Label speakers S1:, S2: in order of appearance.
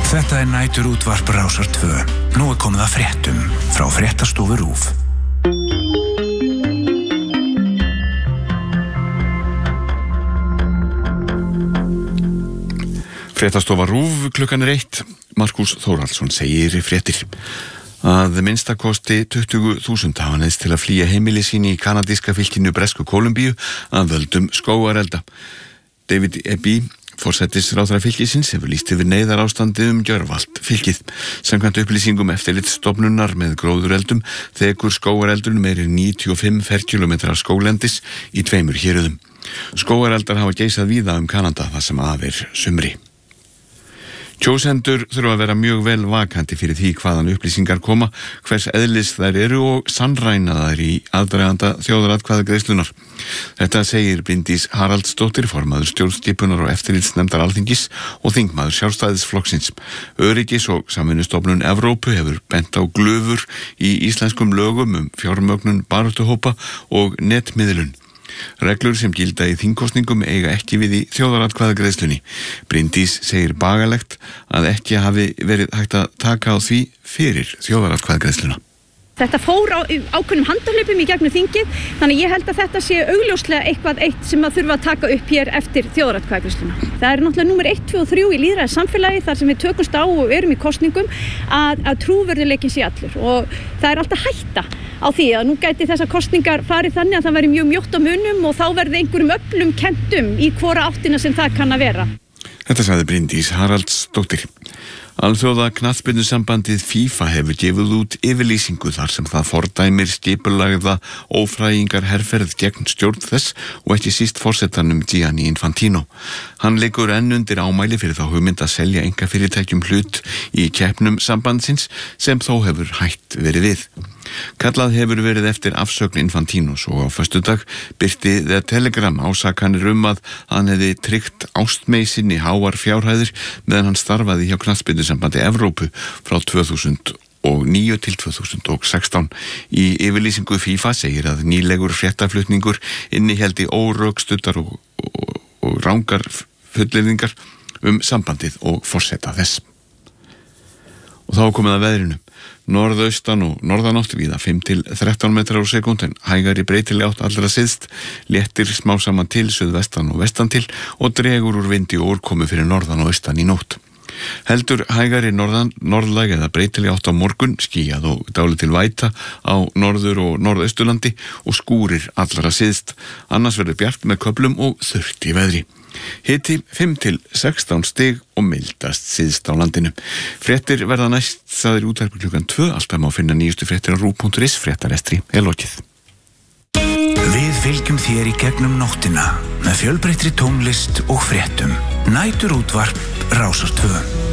S1: Þetta næturútvarp Rásar 2. Nú komið að fréttum frá Fréttastofu RÚV.
S2: Fréttastofa RÚV, klukkan 1. Markús Þórhallsson segir í fréttir að minnstakosti 20.000 hafa neyðst til að flýja heimili sín í kanadíska fylkinu Bresku Kólumbíu að völdum skógarelda. David Eby, forsætisráðherra fylkisins, hefur lýst yfir neyðarástandi gjörvallt fylkið. Samkvæmt upplýsingum eftirlitsstofnunar með gróðureldum þekur skógareldurinn meiri 95 ferkilometrar skóglendis í 2 héruðum. Skógareldar hafa geisað víða Kanada þar sem af sumri. Kjósendur þurfa að vera mjög vel vakandi fyrir því hvaðan upplýsingar koma, hvers eðlis þær eru og sannræna þær í aðdraganda þjóðaratkvæðagreiðslunar. Þetta segir Bryndís Haraldsdóttir, formaður stjórnskipunar og eftirlitsnefndar Alþingis og þingmaður Sjálfstæðisflokksins. Öryggis- og samvinnustofnun Evrópu hefur bent á glufur í íslenskum lögum fjármögnun baráttuhópa og netmiðlun. Reglur sem gilda í þingkosningum eiga ekki við í þjóðaratkvæðagreiðslunni. Bryndís segir bagalegt að ekki hafi verið hægt að taka á því fyrir þjóðaratkvæðagreiðsluna.
S3: Þetta fór á ákveðnum handahlaupum í gegnum þingið, þannig ég held að þetta sé augljóslega eitthvað eitt sem að þurfa að taka upp hér eftir þjóðaratkvæðagreiðsluna. Það er náttúrulega númer 1, 2 og 3 í lýðræðis samfélagi þar sem við tökumst á og erum í kosningum að trúverðugleikinn sé allur og það er alltaf hætta á því að nú gæti þessar kosningar farið þannig að það væri mjög mjótt á munum og þá verði einhverjum öflum kenndum í hvora áttina sem það kann að vera.
S2: Þetta sagði Bryndís Haraldsdóttir. Alþjóða knattspyrnusambandið FIFA hefur gefið út yfirlýsingu þar sem það fordæmir skipulagða ófrægingar herferð gegn stjórn þess og ekki síst forsetanum Gianni Infantino. Hann liggur enn undir ámæli fyrir þá hugmynd að selja einkafyrirtækjum hlut í keppnum sambandsins sem þó hefur hætt verið við. Kallað hefur verið eftir afsögn Infantinos og á föstudag birti The Telegram ásakanir að hann hefði tryggt ástmeysinni háar fjárhæðir meðan hann starfaði hjá knattspyrnusambandi Evrópu frá 2009 til 2016. Í yfirlýsingu FIFA segir að nýlegur fréttaflutningur innihéldi órökstuddar og rangar fullyrðingar sambandið og forseta þess. Og þá komið að veðrinu. Norðaustan og norðanátt víða 5 til 13 metrar á sekúnd en hægari breytileg átt allra syðst, léttir smásaman til suðvestan og vestan til og dregur úr vindi og úrkomu fyrir norðan og austan í nótt. Heldur hægari norðlæg eða breytileg átt á morgun, skýjað og dálítil væta á norður og norðausturlandi og skúrir allra syðst. Annars verður bjart með köflum og þurrt í veðri. Hiti 5 til 16 stig og mildast syðst á landinu. Fréttir verða næst staðir útvarpi klukkan 2. Alltaf má finna nýjustu fréttir á RÚV.is. Fréttarestri lokið.
S1: Við fylgjum þér í gegnum nóttina með fjölbreyttri tónlist og fréttum. Næturútvarp Rásar 2.